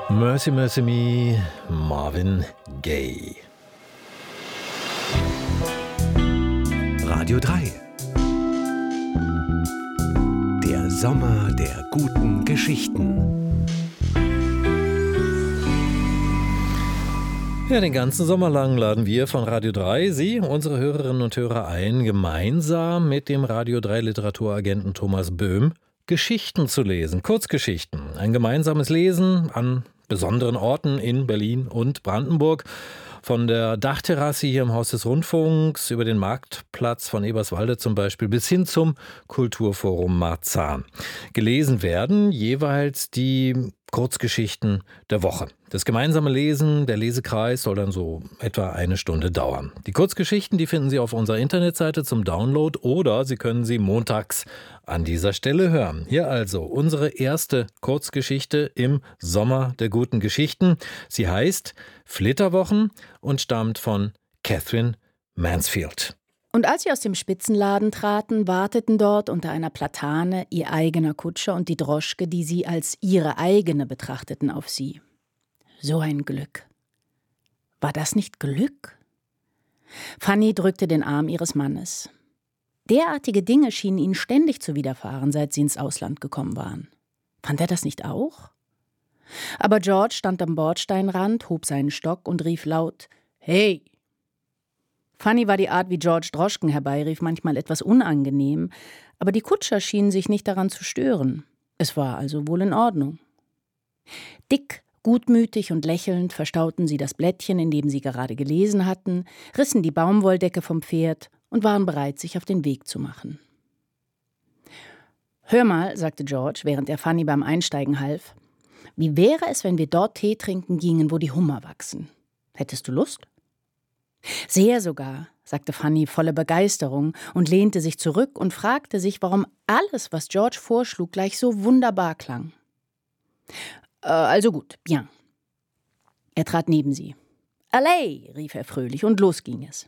Mercy Mercy Me, Marvin Gaye. Radio 3. Der Sommer der guten Geschichten. Ja, den ganzen Sommer lang laden wir von Radio 3 Sie, unsere Hörerinnen und Hörer, ein, gemeinsam mit dem Radio 3 Literaturagenten Thomas Böhm Geschichten zu lesen, Kurzgeschichten. Ein gemeinsames Lesen an besonderen Orten in Berlin und Brandenburg. Von der Dachterrasse hier im Haus des Rundfunks über den Marktplatz von Eberswalde zum Beispiel bis hin zum Kulturforum Marzahn. Gelesen werden jeweils die Kurzgeschichten der Woche. Das gemeinsame Lesen, der Lesekreis, soll dann so etwa 1 Stunde dauern. Die Kurzgeschichten, die finden Sie auf unserer Internetseite zum Download oder Sie können sie montags an dieser Stelle hören. Hier also unsere erste Kurzgeschichte im Sommer der guten Geschichten. Sie heißt Flitterwochen und stammt von Catherine Mansfield. Und als sie aus dem Spitzenladen traten, warteten dort unter einer Platane ihr eigener Kutscher und die Droschke, die sie als ihre eigene betrachteten, auf sie. So ein Glück. War das nicht Glück? Fanny drückte den Arm ihres Mannes. Derartige Dinge schienen ihnen ständig zu widerfahren, seit sie ins Ausland gekommen waren. Fand er das nicht auch? Aber George stand am Bordsteinrand, hob seinen Stock und rief laut: »Hey!« Fanny war die Art, wie George Droschken herbeirief, manchmal etwas unangenehm, aber die Kutscher schienen sich nicht daran zu stören. Es war also wohl in Ordnung. Dick, gutmütig und lächelnd verstauten sie das Blättchen, in dem sie gerade gelesen hatten, rissen die Baumwolldecke vom Pferd und waren bereit, sich auf den Weg zu machen. »Hör mal«, sagte George, während er Fanny beim Einsteigen half, »wie wäre es, wenn wir dort Tee trinken gingen, wo die Hummer wachsen? Hättest du Lust?« »Sehr sogar«, sagte Fanny voller Begeisterung und lehnte sich zurück und fragte sich, warum alles, was George vorschlug, gleich so wunderbar klang. »Also gut, bien.« Er trat neben sie. »Allez«, rief er fröhlich, und los ging es.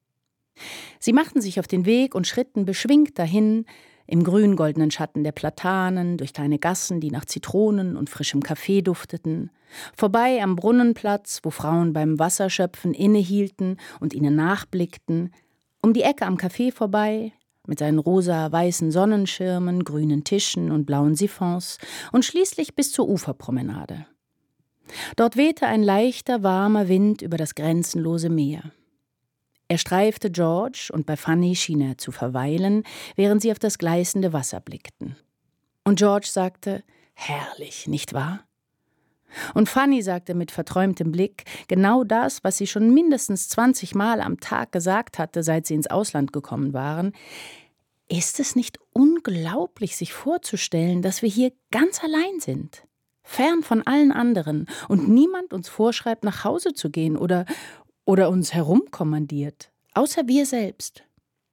Sie machten sich auf den Weg und schritten beschwingt dahin, im grün-goldenen Schatten der Platanen, durch kleine Gassen, die nach Zitronen und frischem Kaffee dufteten, vorbei am Brunnenplatz, wo Frauen beim Wasserschöpfen innehielten und ihnen nachblickten, um die Ecke am Café vorbei, mit seinen rosa-weißen Sonnenschirmen, grünen Tischen und blauen Siphons, und schließlich bis zur Uferpromenade. Dort wehte ein leichter, warmer Wind über das grenzenlose Meer. Er streifte George und bei Fanny schien er zu verweilen, während sie auf das gleißende Wasser blickten. Und George sagte: »Herrlich, nicht wahr?« Und Fanny sagte mit verträumtem Blick genau das, was sie schon mindestens 20 Mal am Tag gesagt hatte, seit sie ins Ausland gekommen waren: »Ist es nicht unglaublich, sich vorzustellen, dass wir hier ganz allein sind, fern von allen anderen und niemand uns vorschreibt, nach Hause zu gehen oder uns herumkommandiert, außer wir selbst?«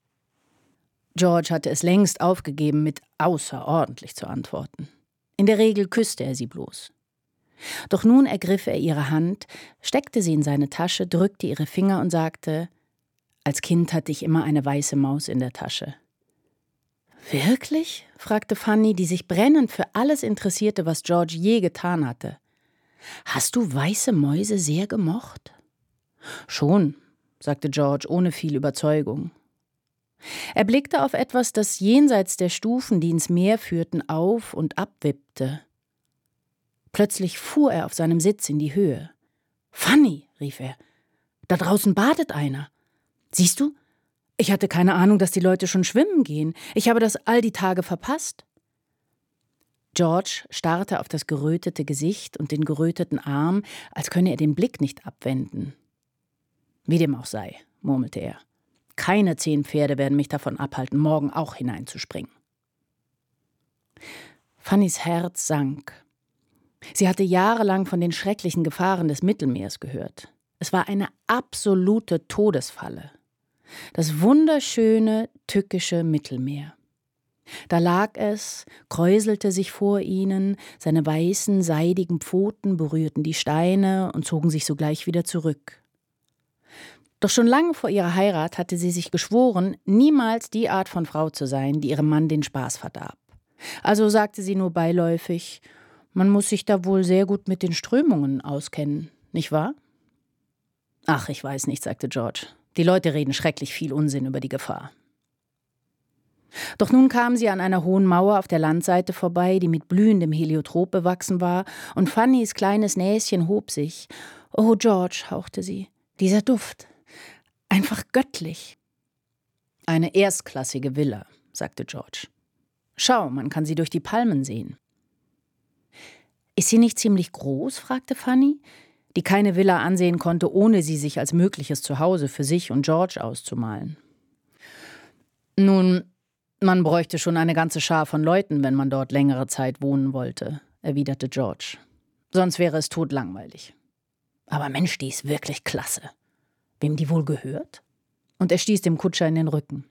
George hatte es längst aufgegeben, mit »außerordentlich« zu antworten. In der Regel küsste er sie bloß. Doch nun ergriff er ihre Hand, steckte sie in seine Tasche, drückte ihre Finger und sagte: »Als Kind hatte ich immer eine weiße Maus in der Tasche.« »Wirklich?« fragte Fanny, die sich brennend für alles interessierte, was George je getan hatte. »Hast du weiße Mäuse sehr gemocht?« »Schon«, sagte George ohne viel Überzeugung. Er blickte auf etwas, das jenseits der Stufen, die ins Meer führten, auf und ab wippte. Plötzlich fuhr er auf seinem Sitz in die Höhe. »Fanny«, rief er, »da draußen badet einer. Siehst du? Ich hatte keine Ahnung, dass die Leute schon schwimmen gehen. Ich habe das all die Tage verpasst.« George starrte auf das gerötete Gesicht und den geröteten Arm, als könne er den Blick nicht abwenden. »Wie dem auch sei«, murmelte er. »Keine 10 Pferde werden mich davon abhalten, morgen auch hineinzuspringen.« Fannys Herz sank. Sie hatte jahrelang von den schrecklichen Gefahren des Mittelmeers gehört. Es war eine absolute Todesfalle. Das wunderschöne, tückische Mittelmeer. Da lag es, kräuselte sich vor ihnen, seine weißen, seidigen Pfoten berührten die Steine und zogen sich sogleich wieder zurück. Doch schon lange vor ihrer Heirat hatte sie sich geschworen, niemals die Art von Frau zu sein, die ihrem Mann den Spaß verdarb. Also sagte sie nur beiläufig: Man muss sich da wohl sehr gut mit den Strömungen auskennen, nicht wahr? Ach, ich weiß nicht, sagte George. Die Leute reden schrecklich viel Unsinn über die Gefahr. Doch nun kamen sie an einer hohen Mauer auf der Landseite vorbei, die mit blühendem Heliotrop bewachsen war, und Fannys kleines Näschen hob sich. »Oh, George«, hauchte sie, »dieser Duft. Einfach göttlich.« »Eine erstklassige Villa«, sagte George. »Schau, man kann sie durch die Palmen sehen.« »Ist sie nicht ziemlich groß?« fragte Fanny, die keine Villa ansehen konnte, ohne sie sich als mögliches Zuhause für sich und George auszumalen. »Nun, man bräuchte schon eine ganze Schar von Leuten, wenn man dort längere Zeit wohnen wollte«, erwiderte George. »Sonst wäre es totlangweilig. Aber Mensch, die ist wirklich klasse. Wem die wohl gehört?« Und er stieß dem Kutscher in den Rücken.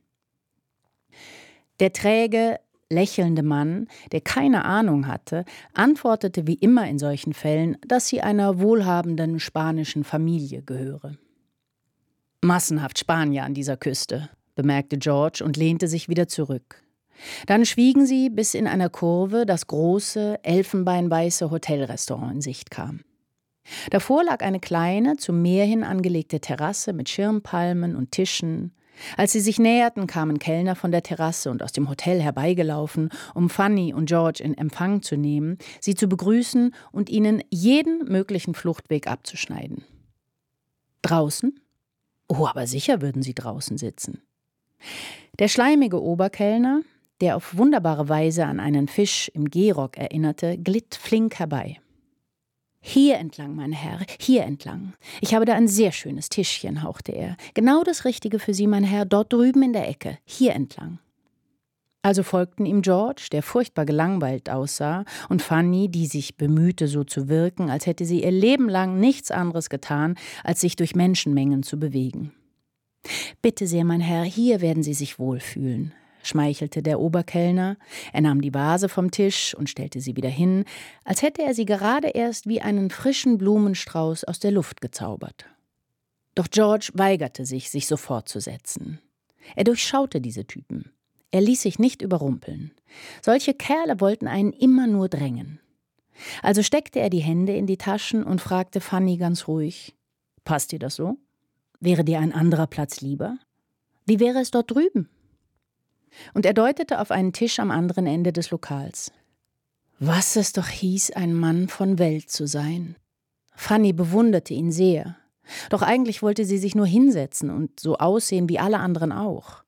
Der träge, lächelnde Mann, der keine Ahnung hatte, antwortete wie immer in solchen Fällen, dass sie einer wohlhabenden spanischen Familie gehöre. »Massenhaft Spanier an dieser Küste«, bemerkte George und lehnte sich wieder zurück. Dann schwiegen sie, bis in einer Kurve das große, elfenbeinweiße Hotelrestaurant in Sicht kam. Davor lag eine kleine, zum Meer hin angelegte Terrasse mit Schirmpalmen und Tischen. Als sie sich näherten, kamen Kellner von der Terrasse und aus dem Hotel herbeigelaufen, um Fanny und George in Empfang zu nehmen, sie zu begrüßen und ihnen jeden möglichen Fluchtweg abzuschneiden. Draußen? Oh, aber sicher würden sie draußen sitzen. Der schleimige Oberkellner, der auf wunderbare Weise an einen Fisch im Gehrock erinnerte, glitt flink herbei. »Hier entlang, mein Herr, hier entlang. Ich habe da ein sehr schönes Tischchen«, hauchte er. »Genau das Richtige für Sie, mein Herr, dort drüben in der Ecke, hier entlang.« Also folgten ihm George, der furchtbar gelangweilt aussah, und Fanny, die sich bemühte, so zu wirken, als hätte sie ihr Leben lang nichts anderes getan, als sich durch Menschenmengen zu bewegen. »Bitte sehr, mein Herr, hier werden Sie sich wohlfühlen«, schmeichelte der Oberkellner. Er nahm die Vase vom Tisch und stellte sie wieder hin, als hätte er sie gerade erst wie einen frischen Blumenstrauß aus der Luft gezaubert. Doch George weigerte sich, sich sofort zu setzen. Er durchschaute diese Typen. Er ließ sich nicht überrumpeln. Solche Kerle wollten einen immer nur drängen. Also steckte er die Hände in die Taschen und fragte Fanny ganz ruhig: »Passt dir das so? Wäre dir ein anderer Platz lieber? Wie wäre es dort drüben?« Und er deutete auf einen Tisch am anderen Ende des Lokals. Was es doch hieß, ein Mann von Welt zu sein. Fanny bewunderte ihn sehr. Doch eigentlich wollte sie sich nur hinsetzen und so aussehen wie alle anderen auch.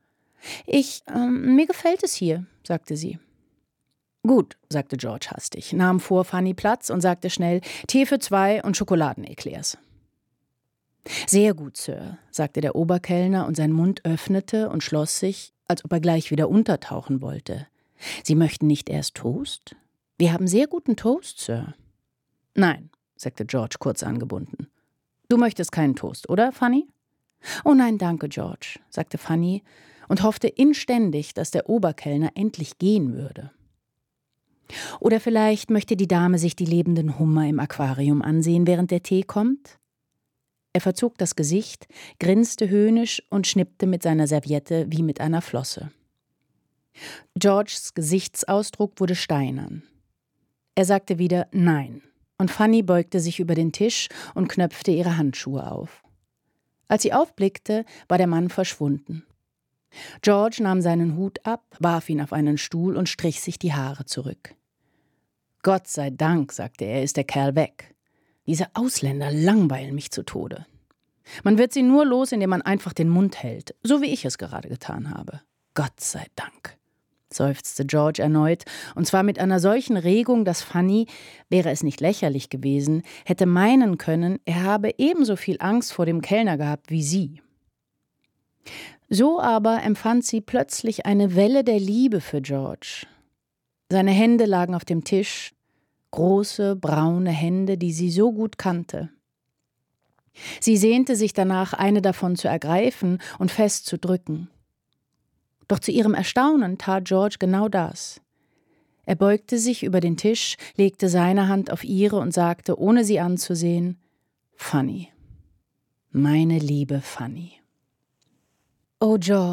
Mir gefällt es hier«, sagte sie. »Gut«, sagte George hastig, nahm vor Fanny Platz und sagte schnell: »Tee für 2 und Schokoladeneclairs.« »Sehr gut, Sir«, sagte der Oberkellner, und sein Mund öffnete und schloss sich, als ob er gleich wieder untertauchen wollte. »Sie möchten nicht erst Toast? Wir haben sehr guten Toast, Sir.« »Nein«, sagte George kurz angebunden. »Du möchtest keinen Toast, oder, Fanny?« »Oh nein, danke, George«, sagte Fanny und hoffte inständig, dass der Oberkellner endlich gehen würde. »Oder vielleicht möchte die Dame sich die lebenden Hummer im Aquarium ansehen, während der Tee kommt?« Er verzog das Gesicht, grinste höhnisch und schnippte mit seiner Serviette wie mit einer Flosse. Georges Gesichtsausdruck wurde steinern. Er sagte wieder »Nein«, und Fanny beugte sich über den Tisch und knöpfte ihre Handschuhe auf. Als sie aufblickte, war der Mann verschwunden. George nahm seinen Hut ab, warf ihn auf einen Stuhl und strich sich die Haare zurück. »Gott sei Dank«, sagte er, »ist der Kerl weg. Diese Ausländer langweilen mich zu Tode. Man wird sie nur los, indem man einfach den Mund hält, so wie ich es gerade getan habe. Gott sei Dank«, seufzte George erneut, und zwar mit einer solchen Regung, dass Fanny, wäre es nicht lächerlich gewesen, hätte meinen können, er habe ebenso viel Angst vor dem Kellner gehabt wie sie. So aber empfand sie plötzlich eine Welle der Liebe für George. Seine Hände lagen auf dem Tisch, große, braune Hände, die sie so gut kannte. Sie sehnte sich danach, eine davon zu ergreifen und fest zu drücken. Doch zu ihrem Erstaunen tat George genau das. Er beugte sich über den Tisch, legte seine Hand auf ihre und sagte, ohne sie anzusehen: »Fanny, meine liebe Fanny.« »Oh, George«,